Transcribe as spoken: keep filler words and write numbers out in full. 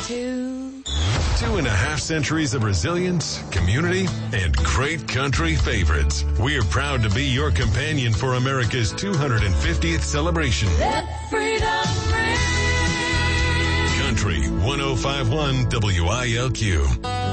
Two. Two and a half centuries of resilience, community, and great country favorites. We're proud to be your companion for America's two hundred fiftieth celebration. Let freedom ring. Country one oh five point one W I L Q.